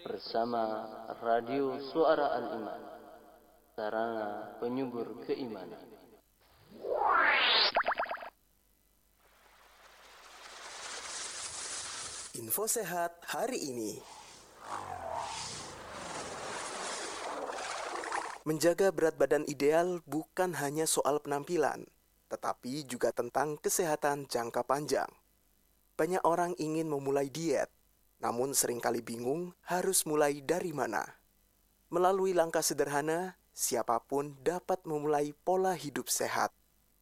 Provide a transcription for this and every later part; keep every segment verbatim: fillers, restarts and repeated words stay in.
bersama Radio Suara Al-Iman, sarana penyubur keimanan. Info sehat hari ini. Menjaga berat badan ideal bukan hanya soal penampilan, tetapi juga tentang kesehatan jangka panjang. Banyak orang ingin memulai diet, namun seringkali bingung harus mulai dari mana. Melalui langkah sederhana, siapapun dapat memulai pola hidup sehat.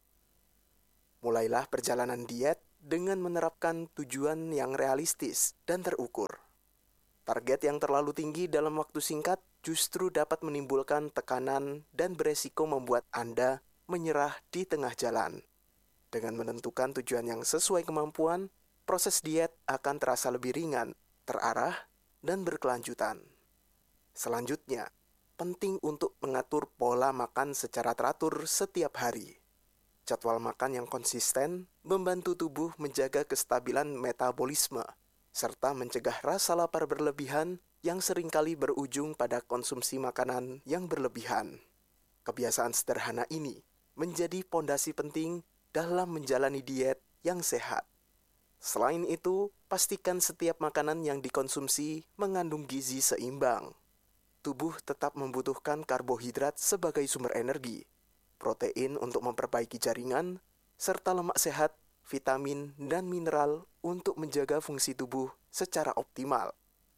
Mulailah perjalanan diet dengan menerapkan tujuan yang realistis dan terukur. Target yang terlalu tinggi dalam waktu singkat justru dapat menimbulkan tekanan dan beresiko membuat Anda menyerah di tengah jalan. Dengan menentukan tujuan yang sesuai kemampuan, proses diet akan terasa lebih ringan, terarah, dan berkelanjutan. Selanjutnya, penting untuk mengatur pola makan secara teratur setiap hari. Jadwal makan yang konsisten membantu tubuh menjaga kestabilan metabolisme, serta mencegah rasa lapar berlebihan yang seringkali berujung pada konsumsi makanan yang berlebihan. Kebiasaan sederhana ini menjadi pondasi penting dalam menjalani diet yang sehat. Selain itu, pastikan setiap makanan yang dikonsumsi mengandung gizi seimbang. Tubuh tetap membutuhkan karbohidrat sebagai sumber energi, protein untuk memperbaiki jaringan, serta lemak sehat, vitamin, dan mineral untuk menjaga fungsi tubuh secara optimal.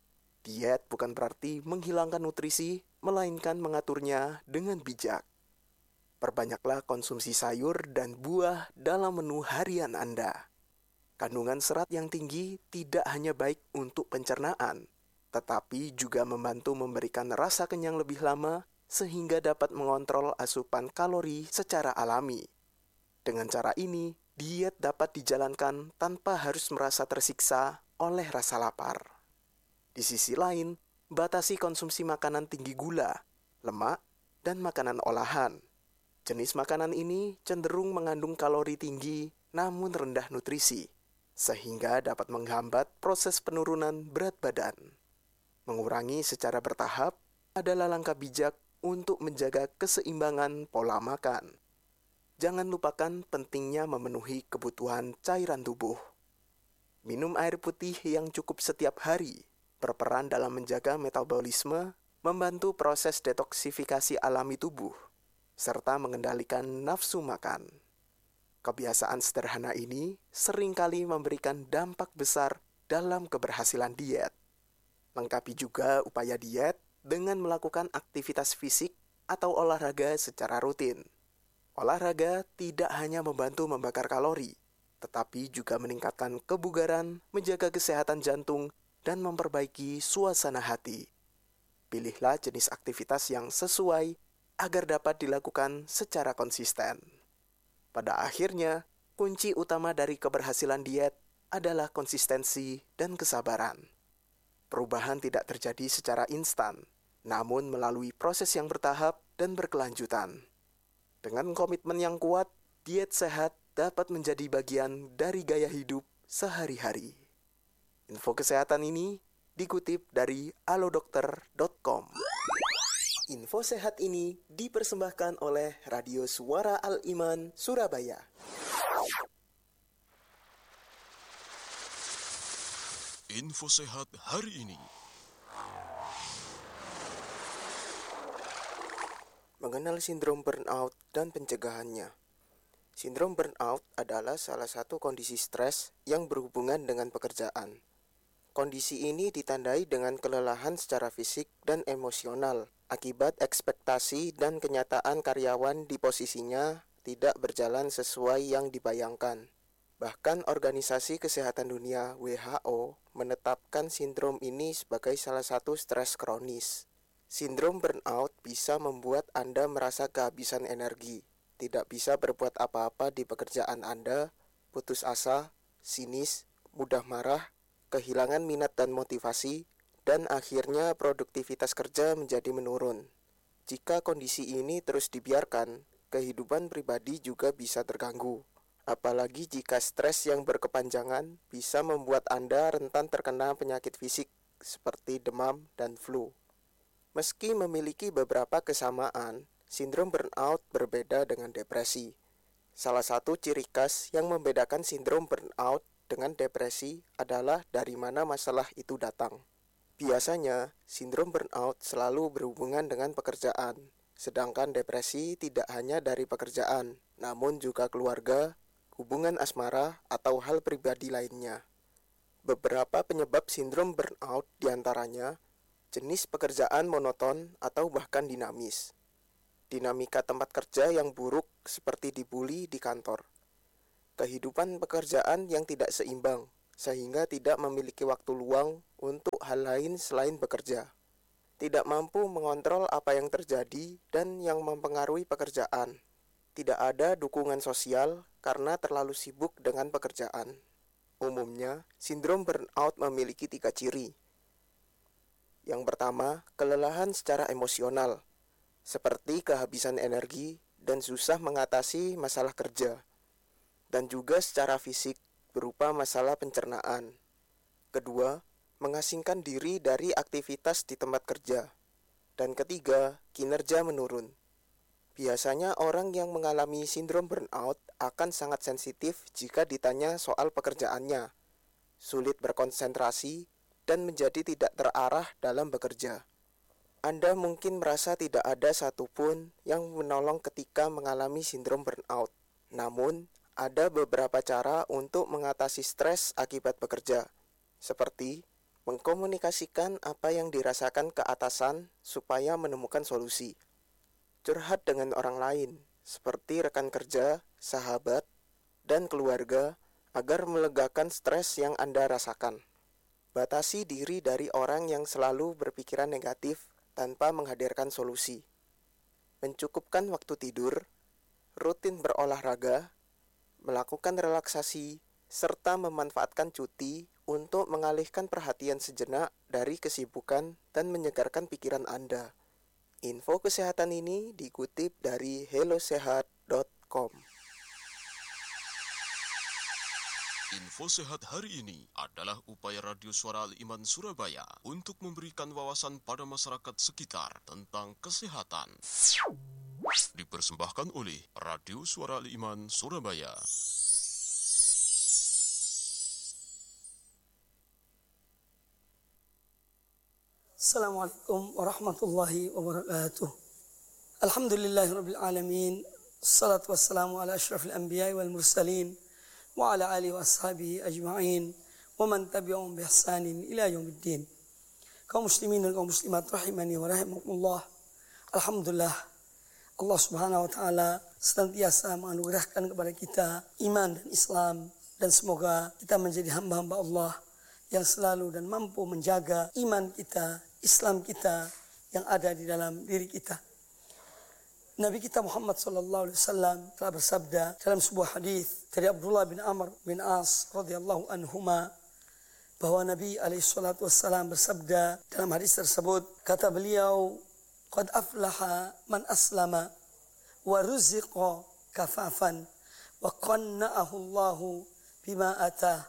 Diet bukan berarti menghilangkan nutrisi, melainkan mengaturnya dengan bijak. Perbanyaklah konsumsi sayur dan buah dalam menu harian Anda. Kandungan serat yang tinggi tidak hanya baik untuk pencernaan, tetapi juga membantu memberikan rasa kenyang lebih lama sehingga dapat mengontrol asupan kalori secara alami. Dengan cara ini, diet dapat dijalankan tanpa harus merasa tersiksa oleh rasa lapar. Di sisi lain, batasi konsumsi makanan tinggi gula, lemak, dan makanan olahan. Jenis makanan ini cenderung mengandung kalori tinggi namun rendah nutrisi, sehingga dapat menghambat proses penurunan berat badan. Mengurangi secara bertahap adalah langkah bijak untuk menjaga keseimbangan pola makan. Jangan lupakan pentingnya memenuhi kebutuhan cairan tubuh. Minum air putih yang cukup setiap hari berperan dalam menjaga metabolisme, membantu proses detoksifikasi alami tubuh, serta mengendalikan nafsu makan. Kebiasaan sederhana ini seringkali memberikan dampak besar dalam keberhasilan diet. Lengkapi juga upaya diet dengan melakukan aktivitas fisik atau olahraga secara rutin. Olahraga tidak hanya membantu membakar kalori, tetapi juga meningkatkan kebugaran, menjaga kesehatan jantung, dan memperbaiki suasana hati. Pilihlah jenis aktivitas yang sesuai agar dapat dilakukan secara konsisten. Pada akhirnya, kunci utama dari keberhasilan diet adalah konsistensi dan kesabaran. Perubahan tidak terjadi secara instan, namun melalui proses yang bertahap dan berkelanjutan. Dengan komitmen yang kuat, diet sehat dapat menjadi bagian dari gaya hidup sehari-hari. Info kesehatan ini dikutip dari alodokter dot com. Info sehat ini dipersembahkan oleh Radio Suara Al-Iman, Surabaya. Info sehat hari ini. Mengenal sindrom burnout dan pencegahannya. Sindrom burnout adalah salah satu kondisi stres yang berhubungan dengan pekerjaan. Kondisi ini ditandai dengan kelelahan secara fisik dan emosional akibat ekspektasi dan kenyataan karyawan di posisinya tidak berjalan sesuai yang dibayangkan. Bahkan Organisasi Kesehatan Dunia W H O menetapkan sindrom ini sebagai salah satu stres kronis. Sindrom burnout bisa membuat Anda merasa kehabisan energi, tidak bisa berbuat apa-apa di pekerjaan Anda, putus asa, sinis, mudah marah, kehilangan minat dan motivasi, dan akhirnya produktivitas kerja menjadi menurun. Jika kondisi ini terus dibiarkan, kehidupan pribadi juga bisa terganggu. Apalagi jika stres yang berkepanjangan bisa membuat Anda rentan terkena penyakit fisik seperti demam dan flu. Meski memiliki beberapa kesamaan, sindrom burnout berbeda dengan depresi. Salah satu ciri khas yang membedakan sindrom burnout dengan depresi adalah dari mana masalah itu datang. Biasanya, sindrom burnout selalu berhubungan dengan pekerjaan, sedangkan depresi tidak hanya dari pekerjaan, namun juga keluarga, hubungan asmara, atau hal pribadi lainnya. Beberapa penyebab sindrom burnout diantaranya jenis pekerjaan monoton atau bahkan dinamis, dinamika tempat kerja yang buruk seperti dibully di kantor, kehidupan pekerjaan yang tidak seimbang sehingga tidak memiliki waktu luang untuk hal lain selain bekerja, tidak mampu mengontrol apa yang terjadi dan yang mempengaruhi pekerjaan, tidak ada dukungan sosial karena terlalu sibuk dengan pekerjaan. Umumnya, sindrom burnout memiliki tiga ciri. Yang pertama, kelelahan secara emosional, seperti kehabisan energi dan susah mengatasi masalah kerja, dan juga secara fisik berupa masalah pencernaan. Kedua, mengasingkan diri dari aktivitas di tempat kerja. Dan ketiga, kinerja menurun. Biasanya orang yang mengalami sindrom burnout akan sangat sensitif jika ditanya soal pekerjaannya, sulit berkonsentrasi, dan menjadi tidak terarah dalam bekerja. Anda mungkin merasa tidak ada satupun yang menolong ketika mengalami sindrom burnout. Namun, ada beberapa cara untuk mengatasi stres akibat bekerja, seperti mengkomunikasikan apa yang dirasakan ke atasan supaya menemukan solusi. Curhat dengan orang lain, seperti rekan kerja, sahabat, dan keluarga, agar melegakan stres yang Anda rasakan. Batasi diri dari orang yang selalu berpikiran negatif tanpa menghadirkan solusi. Mencukupkan waktu tidur, rutin berolahraga, melakukan relaksasi, serta memanfaatkan cuti untuk mengalihkan perhatian sejenak dari kesibukan dan menyegarkan pikiran Anda. Info kesehatan ini dikutip dari hellosehat dot com. Info Sehat hari ini adalah upaya Radio Suara Al-Iman Surabaya untuk memberikan wawasan pada masyarakat sekitar tentang kesehatan. Dipersembahkan oleh Radio Suara Al-Iman Surabaya. Assalamualaikum warahmatullahi wabarakatuh. Alhamdulillahirabbil alamin. Assalatu wassalamu ala asyrafil anbiya'i wal mursalin wa ala alihi wa ashabihi ajma'in wa man tabi'ahum bi ihsanin ila yaumiddin. Kaum muslimin dan kaum muslimat rahimani wa rahimakumullah. Alhamdulillah, Allah Subhanahu wa taala senantiasa menganugerahkan kepada kita iman dan Islam, dan semoga kita menjadi hamba-hamba Allah yang selalu dan mampu menjaga iman kita, Islam kita yang ada di dalam diri kita. Nabi kita Muhammad sallallahu alaihi wasallam telah bersabda dalam sebuah hadis dari Abdullah bin Amr bin As radhiyallahu anhuma, bahwa Nabi alaihi salatu wasallam bersabda dalam hadis tersebut, kata beliau, qad aflaha man aslama wa ruziqa kafafan wa qanna'ahu Allahu bima atah.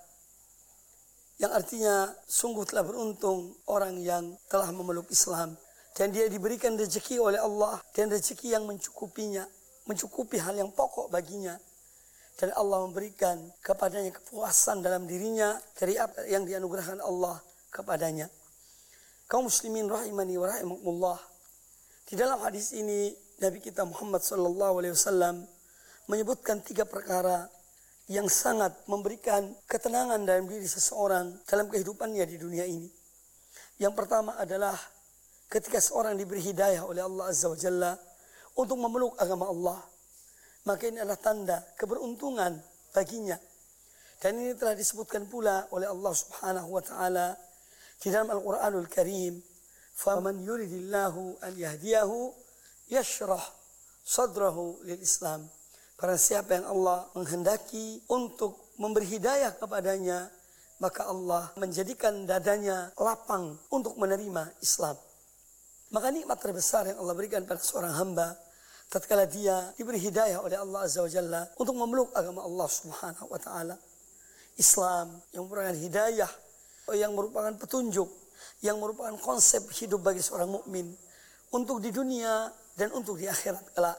Yang artinya, sungguh telah beruntung orang yang telah memeluk Islam dan dia diberikan rezeki oleh Allah, dan rezeki yang mencukupinya, mencukupi hal yang pokok baginya, dan Allah memberikan kepadanya kepuasan dalam dirinya dari apa yang dianugerahkan Allah kepadanya. Kaum muslimin rahimani wa rahimakumullah, di dalam hadis ini Nabi kita Muhammad sallallahu alaihi wasallam menyebutkan tiga perkara yang sangat memberikan ketenangan dalam diri seseorang dalam kehidupannya di dunia ini. Yang pertama adalah ketika seorang diberi hidayah oleh Allah Azza wa Jalla untuk memeluk agama Allah, maka ini adalah tanda keberuntungan baginya. Dan ini telah disebutkan pula oleh Allah Subhanahu wa taala di dalam Al-Qur'anul Karim, "Faman yuridillahu an yahdiyahu yashrah sadrahu lil Islam." Barang siapa yang Allah menghendaki untuk memberi hidayah kepadanya, maka Allah menjadikan dadanya lapang untuk menerima Islam. Maka nikmat terbesar yang Allah berikan pada seorang hamba tatkala dia diberi hidayah oleh Allah Azza wa Jalla untuk memeluk agama Allah Subhanahu wa taala. Islam yang merupakan hidayah, yang merupakan petunjuk yang merupakan konsep hidup bagi seorang mukmin untuk di dunia dan untuk di akhirat kelak.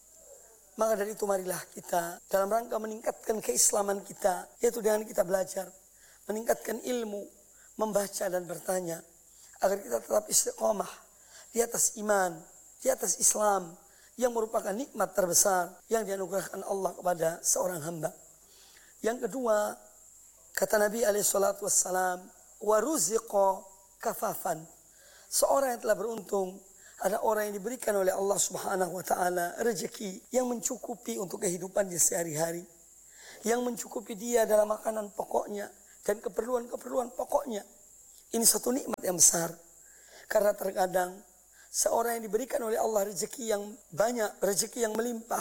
Maka dari itu marilah kita dalam rangka meningkatkan keislaman kita, yaitu dengan kita belajar, meningkatkan ilmu, membaca dan bertanya, agar kita tetap istiqomah di atas iman, di atas Islam, yang merupakan nikmat terbesar yang dianugerahkan Allah kepada seorang hamba. Yang kedua, kata Nabi alaihi salatu wassalam, waruziqa kafafan. Seorang yang telah beruntung ada orang yang diberikan oleh Allah Subhanahu wa taala rezeki yang mencukupi untuk kehidupannya sehari-hari, yang mencukupi dia dalam makanan pokoknya dan keperluan-keperluan pokoknya. Ini satu nikmat yang besar. Karena terkadang seorang yang diberikan oleh Allah rezeki yang banyak, rezeki yang melimpah,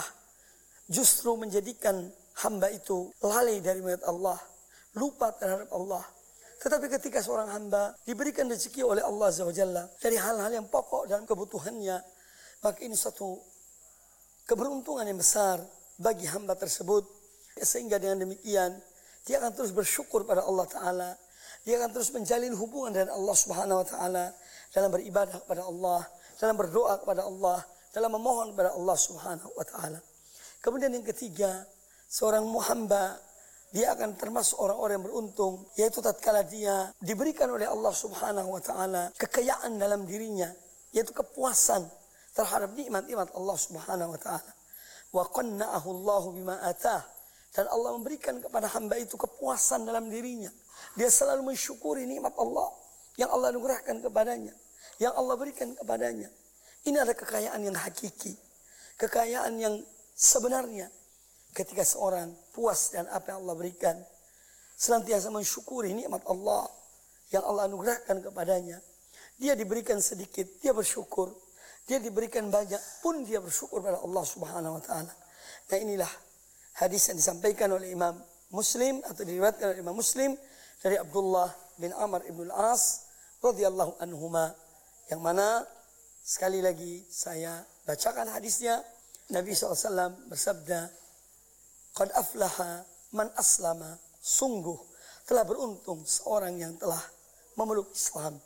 justru menjadikan hamba itu lalai dari melihat Allah, lupa terhadap Allah. Tetapi ketika seorang hamba diberikan rezeki oleh Allah Azza wa Jalla dari hal-hal yang pokok dalam kebutuhannya, maka ini satu keberuntungan yang besar bagi hamba tersebut. Sehingga dengan demikian dia akan terus bersyukur pada Allah Ta'ala. Dia akan terus menjalin hubungan dengan Allah Subhanahu wa Ta'ala dalam beribadah kepada Allah, dalam berdoa kepada Allah, dalam memohon kepada Allah Subhanahu wa Ta'ala. Kemudian yang ketiga, seorang hamba dia akan termasuk orang-orang yang beruntung, yaitu tatkala dia diberikan oleh Allah Subhanahu wa taala kekayaan dalam dirinya, yaitu kepuasan terhadap nikmat-nikmat Allah Subhanahu wa taala. Wa qanna'ahu Allahu bima atah, dan Allah memberikan kepada hamba itu kepuasan dalam dirinya. Dia selalu mensyukuri nikmat Allah yang Allah anugerahkan kepadanya, yang Allah berikan kepadanya. Ini adalah kekayaan yang hakiki, kekayaan yang sebenarnya. Ketika seorang puas dan apa yang Allah berikan, senantiasa mensyukuri nikmat Allah yang Allah anugerahkan kepadanya. Dia diberikan sedikit, dia bersyukur. Dia diberikan banyak pun dia bersyukur pada Allah Subhanahu wa taala. Nah, inilah hadis yang disampaikan oleh Imam Muslim atau diriwayatkan oleh Imam Muslim dari Abdullah bin Amr ibn al-As radhiyallahu anhuma, yang mana sekali lagi saya bacakan hadisnya. Nabi shallallahu alaihi wasallam bersabda, qad aflaha man aslama, sungguh telah beruntung seorang yang telah memeluk Islam.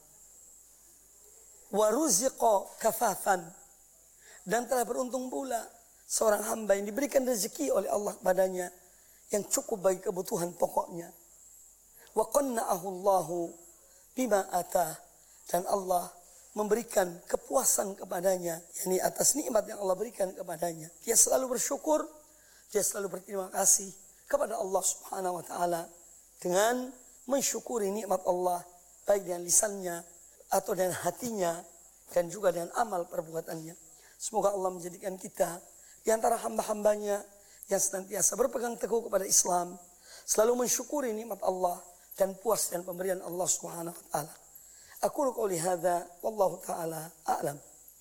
Wa ruziqa kafafan, dan telah beruntung pula seorang hamba yang diberikan rezeki oleh Allah padanya yang cukup bagi kebutuhan pokoknya. Wa qanna'ahu Allahu bima atah, dan Allah memberikan kepuasan kepadanya, yakni atas nikmat yang Allah berikan kepadanya. Dia selalu bersyukur, dia selalu berterima kasih kepada Allah Subhanahu wa taala dengan mensyukuri nikmat Allah baik dengan lisannya atau dengan hatinya dan juga dengan amal perbuatannya. Semoga Allah menjadikan kita di antara hamba-hambanya yang senantiasa berpegang teguh kepada Islam, selalu mensyukuri nikmat Allah dan puas dengan pemberian Allah Subhanahu wa taala. Aku qouli hadza wallahu taala a'lam.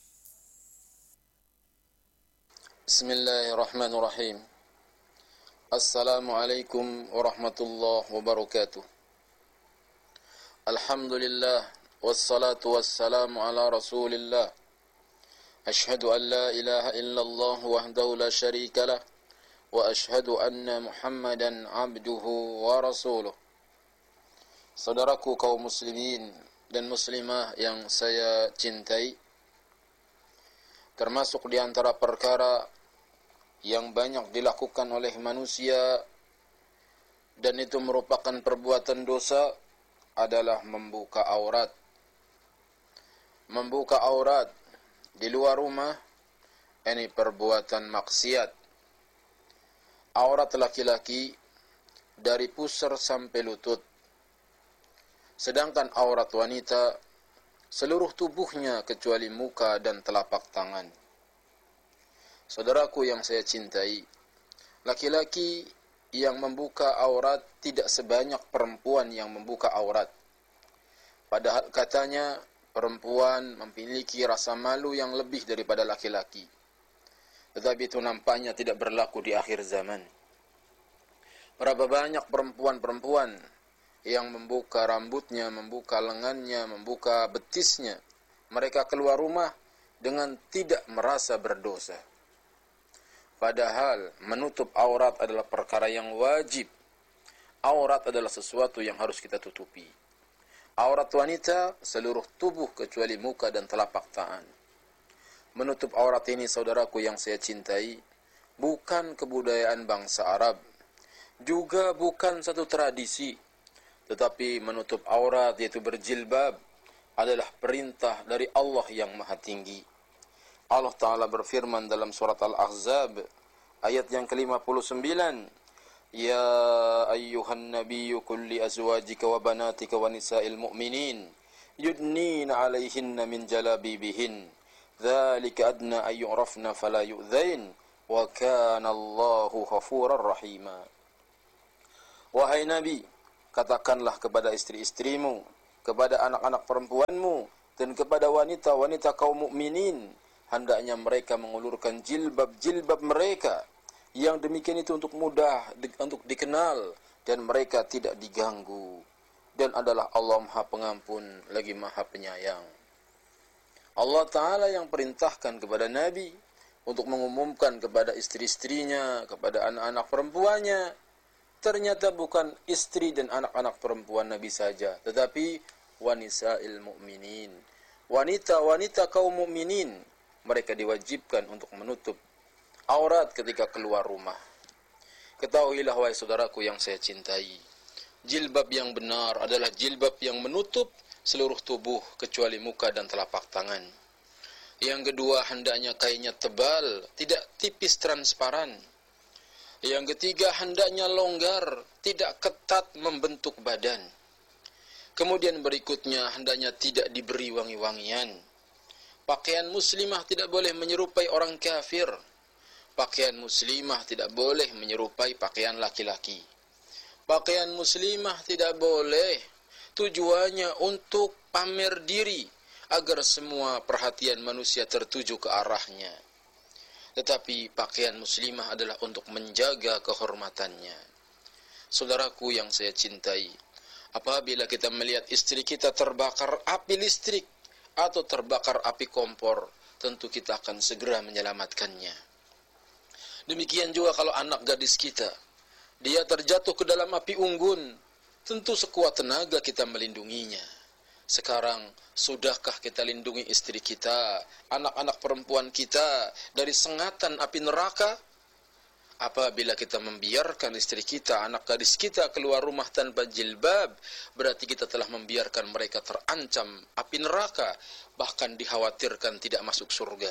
Bismillahirrahmanirrahim. Assalamualaikum warahmatullahi wabarakatuh. Alhamdulillah, wassalatu wassalamu ala rasulillah. Ashhadu an la ilaha illallah wahdahu la syarika lah, wa ashhadu anna Muhammadan abduhu wa rasuluh. Saudaraku kaum muslimin dan muslimah yang saya cintai, termasuk di antara perkara yang banyak dilakukan oleh manusia dan itu merupakan perbuatan dosa adalah membuka aurat. Membuka aurat di luar rumah ini perbuatan maksiat. Aurat laki-laki dari pusar sampai lutut, sedangkan aurat wanita seluruh tubuhnya kecuali muka dan telapak tangan. Saudaraku yang saya cintai, laki-laki yang membuka aurat tidak sebanyak perempuan yang membuka aurat. Padahal katanya perempuan memiliki rasa malu yang lebih daripada laki-laki. Tetapi itu nampaknya tidak berlaku di akhir zaman. Berapa banyak perempuan-perempuan yang membuka rambutnya, membuka lengannya, membuka betisnya. Mereka keluar rumah dengan tidak merasa berdosa. Padahal menutup aurat adalah perkara yang wajib. Aurat adalah sesuatu yang harus kita tutupi. Aurat wanita seluruh tubuh kecuali muka dan telapak tangan. Menutup aurat ini, saudaraku yang saya cintai, bukan kebudayaan bangsa Arab, juga bukan satu tradisi, tetapi menutup aurat yaitu berjilbab adalah perintah dari Allah yang Maha Tinggi. Allah Ta'ala berfirman dalam surat Al-Ahzab ayat yang ke lima puluh sembilan, Ya ayyuhan nabiyyu kulli azwajika wa banatika wa nisa'il mu'minin yudnina alaihinna min jalabibihin dzalika adna ay yu'rafna fala yu'dzain wa kana Allahu ghafurar rahima. Wahai Nabi, katakanlah kepada istri-istrimu, kepada anak-anak perempuanmu, dan kepada wanita-wanita kaum mukminin, hendaknya mereka mengulurkan jilbab-jilbab mereka. Yang demikian itu untuk mudah di, untuk dikenal dan mereka tidak diganggu. Dan adalah Allah Maha Pengampun lagi Maha Penyayang. Allah Ta'ala yang perintahkan kepada Nabi untuk mengumumkan kepada istri-istrinya, kepada anak-anak perempuannya, ternyata bukan istri dan anak-anak perempuan Nabi saja, tetapi wanisa'il mu'minin, wanita-wanita kaum mukminin, mereka diwajibkan untuk menutup aurat ketika keluar rumah. Ketahuilah wahai saudaraku yang saya cintai, jilbab yang benar adalah jilbab yang menutup seluruh tubuh kecuali muka dan telapak tangan. Yang kedua, hendaknya kainnya tebal, tidak tipis transparan. Yang ketiga, hendaknya longgar, tidak ketat membentuk badan. Kemudian berikutnya, hendaknya tidak diberi wangi-wangian. Pakaian muslimah tidak boleh menyerupai orang kafir. Pakaian muslimah tidak boleh menyerupai pakaian laki-laki. Pakaian muslimah tidak boleh tujuannya untuk pamer diri agar semua perhatian manusia tertuju ke arahnya. Tetapi pakaian muslimah adalah untuk menjaga kehormatannya. Saudaraku yang saya cintai, apabila kita melihat istri kita terbakar api listrik atau terbakar api kompor, tentu kita akan segera menyelamatkannya. Demikian juga kalau anak gadis kita, dia terjatuh ke dalam api unggun, tentu sekuat tenaga kita melindunginya. Sekarang, sudahkah kita lindungi istri kita, anak-anak perempuan kita dari sengatan api neraka? Apabila kita membiarkan istri kita, anak gadis kita keluar rumah tanpa jilbab, berarti kita telah membiarkan mereka terancam api neraka, bahkan dikhawatirkan tidak masuk surga.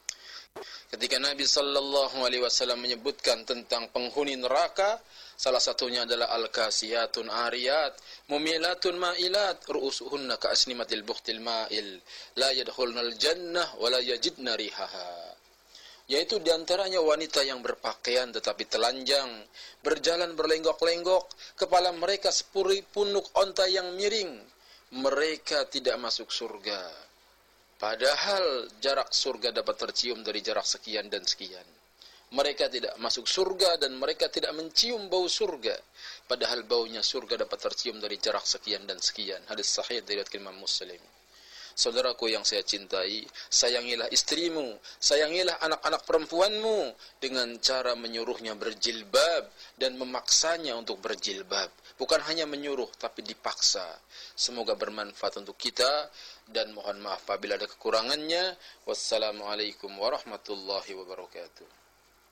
Ketika Nabi sallallahu alaihi wasallam menyebutkan tentang penghuni neraka, salah satunya adalah al-kasiyatun ariyat, mumilatun ma'ilat, ru'usuhunna ka'asnimatil bukhtil ma'il, la yadkhulnal jannah wa la yajidna rihaha. Yaitu diantaranya wanita yang berpakaian tetapi telanjang, berjalan berlenggok-lenggok, kepala mereka seperti punuk onta yang miring. Mereka tidak masuk surga. Padahal jarak surga dapat tercium dari jarak sekian dan sekian. Mereka tidak masuk surga dan mereka tidak mencium bau surga. Padahal baunya surga dapat tercium dari jarak sekian dan sekian. Hadis sahih dari Imam Muslim. Saudaraku yang saya cintai, sayangilah istrimu, sayangilah anak-anak perempuanmu dengan cara menyuruhnya berjilbab dan memaksanya untuk berjilbab. Bukan hanya menyuruh, tapi dipaksa. Semoga bermanfaat untuk kita dan mohon maaf apabila ada kekurangannya. Wassalamualaikum warahmatullahi wabarakatuh.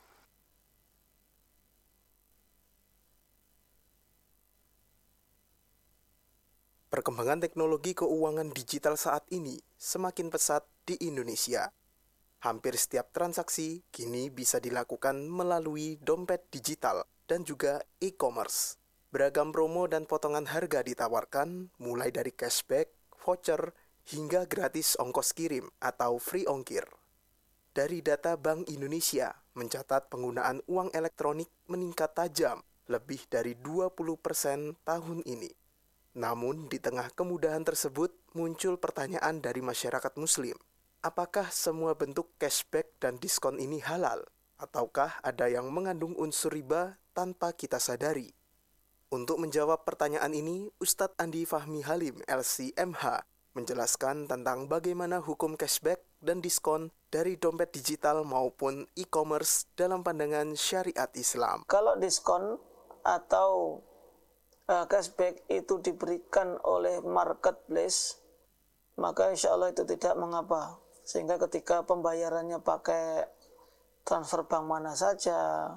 Perkembangan teknologi keuangan digital saat ini semakin pesat di Indonesia. Hampir setiap transaksi kini bisa dilakukan melalui dompet digital dan juga e-commerce. Beragam promo dan potongan harga ditawarkan mulai dari cashback, voucher, hingga gratis ongkos kirim atau free ongkir. Dari data Bank Indonesia mencatat penggunaan uang elektronik meningkat tajam lebih dari dua puluh persen tahun ini. Namun, di tengah kemudahan tersebut, muncul pertanyaan dari masyarakat Muslim. Apakah semua bentuk cashback dan diskon ini halal? Ataukah ada yang mengandung unsur riba tanpa kita sadari? Untuk menjawab pertanyaan ini, Ustadz Andi Fahmi Halim, L C M H, menjelaskan tentang bagaimana hukum cashback dan diskon dari dompet digital maupun e-commerce dalam pandangan syariat Islam. Kalau diskon atau uh, cashback itu diberikan oleh marketplace, maka insya Allah itu tidak mengapa. Sehingga ketika pembayarannya pakai transfer bank mana saja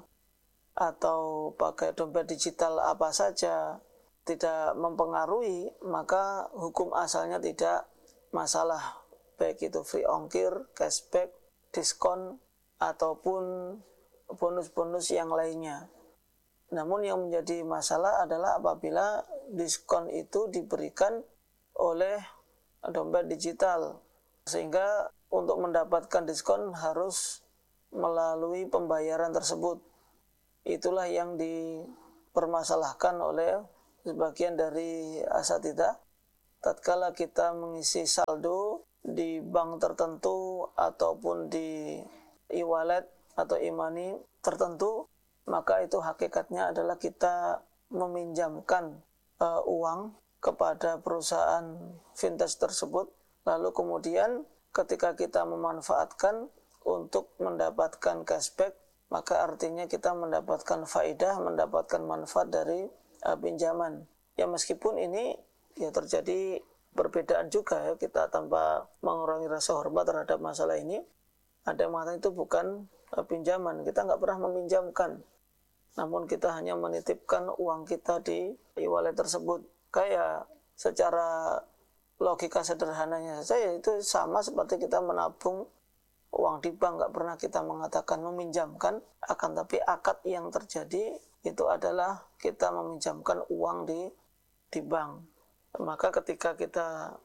atau pakai dompet digital apa saja, tidak mempengaruhi, maka hukum asalnya tidak masalah, baik itu free ongkir, cashback, diskon, ataupun bonus-bonus yang lainnya. Namun yang menjadi masalah adalah apabila diskon itu diberikan oleh dompet digital, sehingga untuk mendapatkan diskon harus melalui pembayaran tersebut. Itulah yang dipermasalahkan oleh sebagian dari asatidzah. Tatkala kita mengisi saldo di bank tertentu ataupun di e-wallet atau e-money tertentu, maka itu hakikatnya adalah kita meminjamkan uh, uang kepada perusahaan fintech tersebut, lalu kemudian ketika kita memanfaatkan untuk mendapatkan cashback, maka artinya kita mendapatkan faedah, mendapatkan manfaat dari uh, pinjaman. Ya meskipun ini ya terjadi perbedaan juga ya, kita tanpa mengurangi rasa hormat terhadap masalah ini. Ada yang mengatakan itu bukan uh, pinjaman, kita nggak pernah meminjamkan, namun kita hanya menitipkan uang kita di e-wallet tersebut. Kayak secara logika sederhananya saja itu sama seperti kita menabung uang di bank, nggak pernah kita mengatakan meminjamkan, akan tapi akad yang terjadi itu adalah kita meminjamkan uang di di bank. Maka ketika kita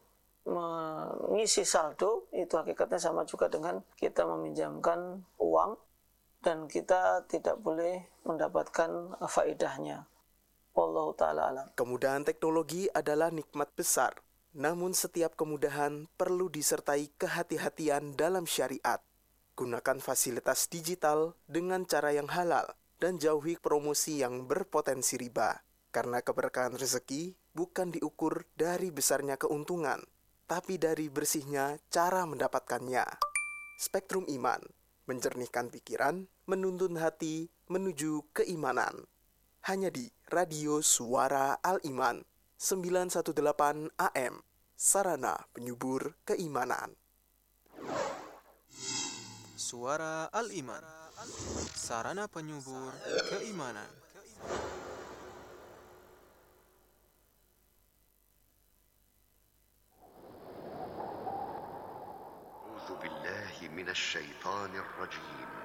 mengisi saldo, itu hakikatnya sama juga dengan kita meminjamkan uang, dan kita tidak boleh mendapatkan faedahnya. Wallahu ta'ala alam. Kemudahan teknologi adalah nikmat besar, namun setiap kemudahan perlu disertai kehati-hatian dalam syariat. Gunakan fasilitas digital dengan cara yang halal dan jauhi promosi yang berpotensi riba. Karena keberkahan rezeki bukan diukur dari besarnya keuntungan, tapi dari bersihnya cara mendapatkannya. Spektrum Iman, menjernihkan pikiran, menuntun hati menuju keimanan. Hanya di Radio Suara Al-Iman, sembilan satu delapan A M, sarana penyubur keimanan. Suara Al-Iman, sarana penyubur keimanan. أعوذ بالله من الشيطان الرجيم